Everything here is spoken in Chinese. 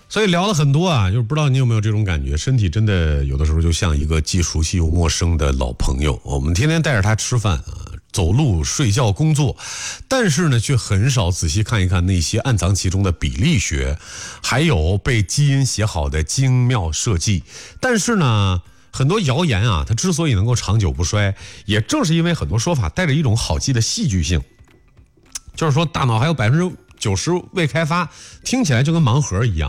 所以聊了很多啊，就是不知道你有没有这种感觉，身体真的有的时候就像一个既熟悉又陌生的老朋友。我们天天带着他吃饭啊、走路、睡觉、工作，但是呢，却很少仔细看一看那些暗藏其中的比例学，还有被基因写好的精妙设计。但是呢，很多谣言啊，它之所以能够长久不衰，也正是因为很多说法带着一种好记的戏剧性，就是说大脑还有90%未开发，听起来就跟盲盒一样。